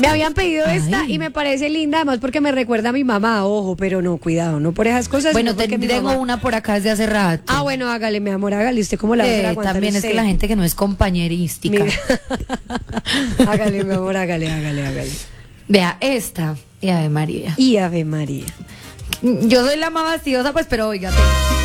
Me habían pedido esta Ay. y me parece linda, además porque me recuerda a mi mamá, ojo, pero no, cuidado, no por esas cosas. Bueno, sino porque mi tengo mamá- una por acá desde hace rato. Ah, bueno, hágale, mi amor, hágale. ¿Usted cómo la va a hacer aguantar también es usted? que la gente que no es compañerística. Hágale, mi amor, hágale. Vea, esta, y Ave María. Y Ave María. Yo soy la más fastidiosa, pues, pero oiga,